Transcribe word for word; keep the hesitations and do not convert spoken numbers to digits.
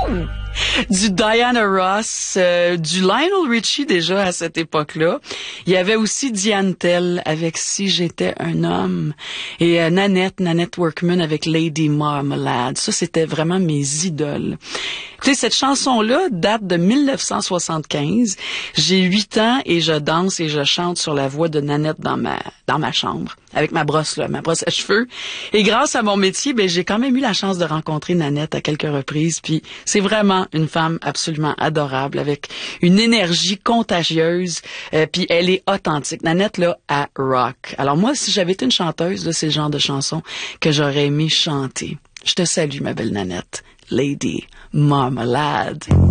Du Diana Ross, euh, du Lionel Richie déjà à cette époque-là. Il y avait aussi Diane Tell avec Si j'étais un homme et euh, Nanette, Nanette Workman avec Lady Marmalade. Ça, c'était vraiment mes idoles. Écoutez, cette chanson-là date de mille neuf cent soixante-quinze. J'ai huit ans et je danse et je chante sur la voix de Nanette dans ma dans ma chambre avec ma brosse là, ma brosse à cheveux. Et grâce à mon métier, ben j'ai quand même eu la chance de rencontrer Nanette à quelques reprises. Puis c'est vraiment une femme absolument adorable avec une énergie contagieuse. Euh, puis elle est authentique. Nanette là à rock. Alors moi, si j'avais été une chanteuse, là, c'est le genre de chanson que j'aurais aimé chanter. Je te salue, ma belle Nanette. Lady Marmalade.